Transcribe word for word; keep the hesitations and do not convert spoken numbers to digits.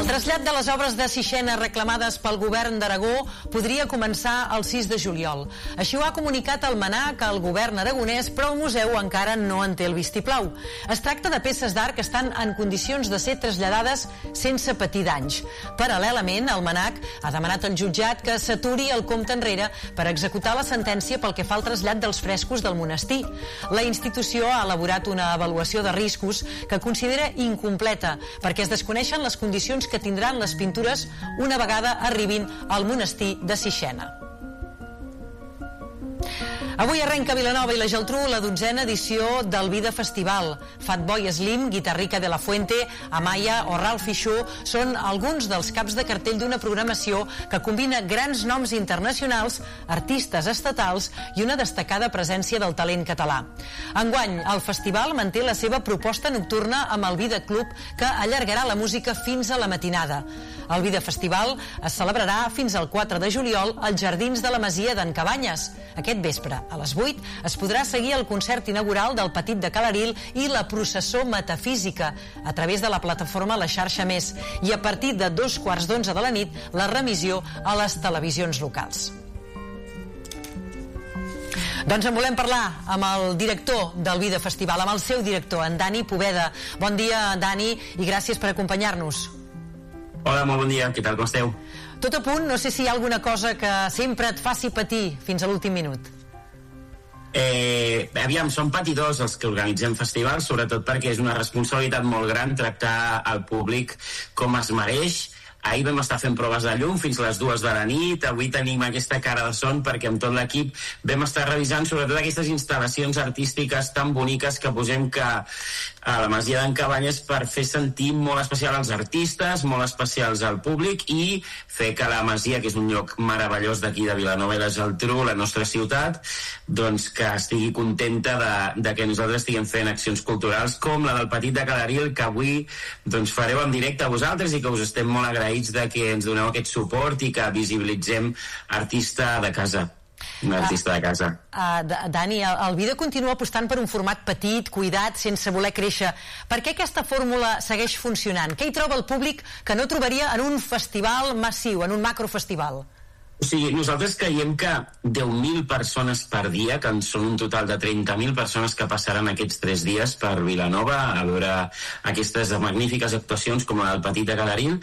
El trasllat de les obres de Sixena reclamades pel govern d'Aragó podria començar el sis de juliol. Així ho ha comunicat el MNAC al govern aragonès, però el museu encara no en té el vistiplau. Es tracta de peces d'art que estan en condicions de ser traslladades sense patir danys. Paral·lelament, el MNAC ha demanat al jutjat que s'aturi el compte enrere per executar la sentència pel que fa al trasllat dels frescos del monestir. La institució ha elaborat una avaluació de riscos que considera incompleta perquè es desconeixen les condicions que tindran les pintures una vegada arribin al monestir de Sixena. Avui arrenca a Vilanova i la Geltrú la dotzena edició del Vida Festival. Fatboy Slim, Guitarrica de la Fuente, Amaya o Ralph Fichou són alguns dels caps de cartell d'una programació que combina grans noms internacionals, artistes estatals i una destacada presència del talent català. Enguany, el festival manté la seva proposta nocturna amb el Vida Club, que allargarà la música fins a la matinada. El Vida Festival es celebrarà fins al quatre de juliol als Jardins de la Masia d'en Cabanyes. Aquest vespre, a les vuit, es podrà seguir el concert inaugural del Petit de Calaril i la processó metafísica a través de la plataforma La Xarxa Més, i a partir de dos quarts d'onze de la nit la remissió a les televisions locals. Doncs en volem parlar amb el director del Vida Festival, amb el seu director, en Dani Poveda. Bon dia, Dani, i gràcies per acompanyar-nos. Hola, molt bon dia, què tal, com esteu? Tot a punt, no sé si hi ha alguna cosa que sempre et faci patir fins a l'últim minut. Eh, aviam, som patidors els que organitzem festivals, sobretot perquè és una responsabilitat molt gran tractar el públic com es mereix. Ahir vam estar fent proves de llum fins a les dues de la nit, avui tenim aquesta cara de son perquè amb tot l'equip vam estar revisant sobretot aquestes instal·lacions artístiques tan boniques que posem que a la Masia d'en Cabanyes per fer sentir molt especial als artistes, molt especials al públic i fer que la Masia, que és un lloc meravellós d'aquí de Vilanova i la Geltrú, la nostra ciutat, doncs que estigui contenta de, de que nosaltres estiguem fent accions culturals com la del Petit de Calaril, que avui doncs fareu en directe a vosaltres i que us estem molt agraïts de que ens doneu aquest suport i que visibilitzem artista de casa. Un artista de casa. Uh, uh, Dani, el, el Vida continua apostant per un format petit, cuidat, sense voler créixer. Per què aquesta fórmula segueix funcionant? Què hi troba el públic que no trobaria en un festival massiu, en un macrofestival? O sigui, nosaltres creiem que deu mil persones per dia, que en són un total de trenta mil persones que passaran aquests tres dies per Vilanova a veure aquestes magnífiques actuacions com la del Petit de Calaril,